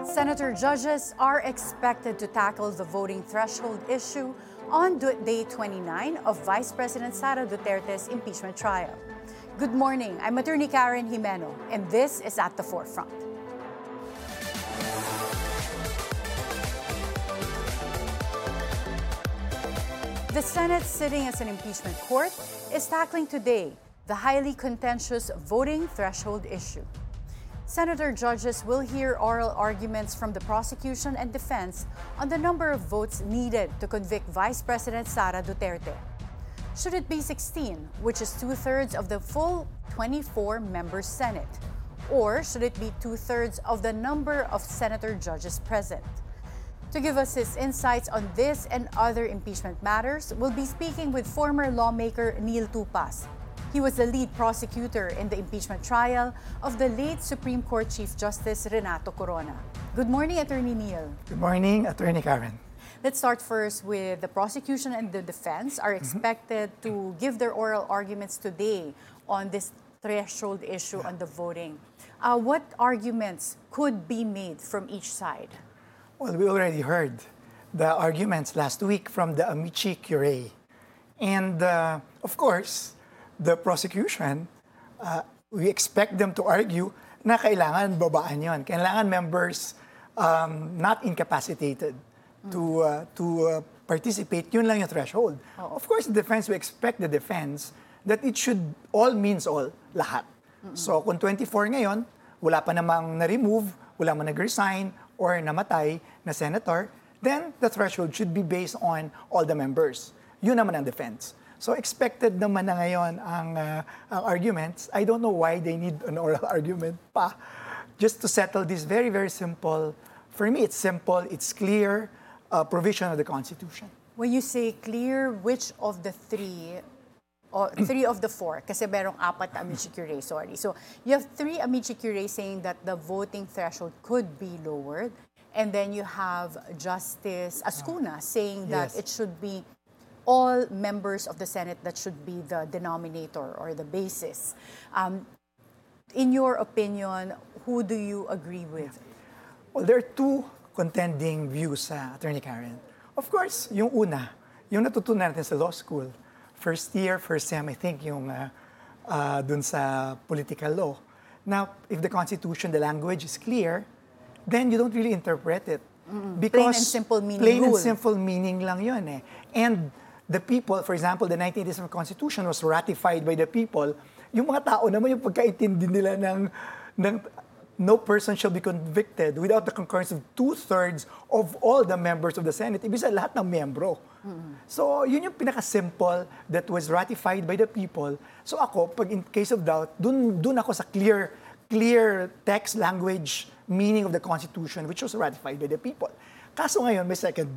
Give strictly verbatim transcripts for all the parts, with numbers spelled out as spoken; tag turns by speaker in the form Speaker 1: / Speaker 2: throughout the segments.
Speaker 1: Senator judges are expected to tackle the voting threshold issue on day twenty-nine of Vice President Sara Duterte's impeachment trial. Good morning, I'm Attorney Karen Jimeno, and this is At the Forefront. The Senate, sitting as an impeachment court, is tackling today the highly contentious voting threshold issue. Senator judges will hear oral arguments from the prosecution and defense on the number of votes needed to convict Vice President Sara Duterte. Should it be sixteen, which is two-thirds of the full twenty-four member Senate? Or should it be two-thirds of the number of senator judges present? To give us his insights on this and other impeachment matters, we'll be speaking with former lawmaker Neil Tupas. He was the lead prosecutor in the impeachment trial of the late Supreme Court Chief Justice Renato Corona. Good morning, Attorney Neil.
Speaker 2: Good morning, Attorney Karen.
Speaker 1: Let's start first with the prosecution and the defense are expected mm-hmm. to give their oral arguments today on this threshold issue yeah. on the voting. Uh, what arguments could be made from each side?
Speaker 2: Well, we already heard the arguments last week from the amici curiae. And uh, of course, the prosecution, uh, we expect them to argue na kailangan babaan yon. Kailangan members um, not incapacitated mm. to uh, to uh, participate. Yun lang yung threshold. Oh. Of course, the defense, we expect the defense that it should all means all, lahat. Mm-hmm. So kung twenty-four ngayon, wala pa namang na-remove, wala man nag-resign or namatay na senator, then the threshold should be based on all the members. Yun naman ang defense. So expected naman na ngayon ang, uh, ang arguments. I don't know why they need an oral argument pa. Just to settle this very, very simple. For me, it's simple, it's clear uh, provision of the Constitution.
Speaker 1: When you say clear, which of the three, or three of the four, kasi merong apat na amici curiae, sorry. So you have three amici curiae saying that the voting threshold could be lowered. And then you have Justice Ascuna saying that
Speaker 2: yes.
Speaker 1: it should be all members of the Senate that should be the denominator or the basis. Um, in your opinion, who do you agree with?
Speaker 2: Well, there are two contending views, uh, Attorney Karen. Of course, yung una, yung natutunan natin sa law school, first year, first sem, I think, yung uh, uh, dun sa political law. Now, if the Constitution, the language is clear, then you don't really interpret it.
Speaker 1: Mm-hmm.
Speaker 2: Because
Speaker 1: plain and simple meaning
Speaker 2: plain
Speaker 1: rule.
Speaker 2: and simple meaning lang yun eh. And the people, for example, the nineteen eighty-seven Constitution was ratified by the people. Yung mga tao naman, yung pagkaintindi nila ng, ng no person shall be convicted without the concurrence of two-thirds of all the members of the Senate. Ibig sabihin, lahat ng miyembro. Mm-hmm. So, yun yung pinaka-simple that was ratified by the people. So ako, pag in case of doubt, dun, dun ako sa clear, clear text, language, meaning of the Constitution, which was ratified by the people. Kaso ngayon, may second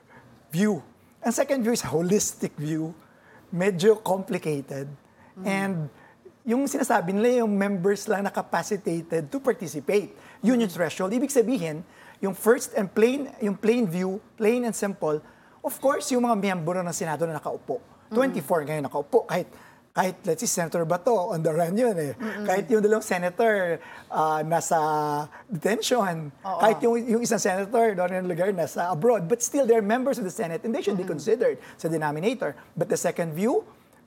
Speaker 2: view. Ang second view is a holistic view, medyo complicated. Mm. And yung sinasabi nila, yung members lang na capacitated to participate. Yun yung threshold. Ibig sabihin, yung first and plain, yung plain view, plain and simple, of course, yung mga miyembro ng Senado na nakaupo. twenty-four mm. ngayon nakaupo. Kahit Kahit, let's see, Senator Bato, on the run yun eh. Mm-mm. Kahit yung dalawang senator uh, nasa detention. Oo. Kahit yung, yung isang senator doon yung lugar nasa abroad. But still, they're members of the Senate and they should mm-hmm. be considered sa denominator. But the second view,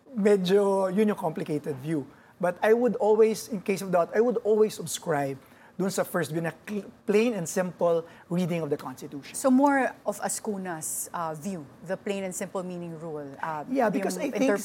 Speaker 2: medyo yun yung complicated view. But I would always, in case of doubt, I would always subscribe dun sa first view na plain and simple reading of the Constitution.
Speaker 1: So more of Ascuna's uh, view, the plain and simple meaning rule. Uh,
Speaker 2: yeah, because I think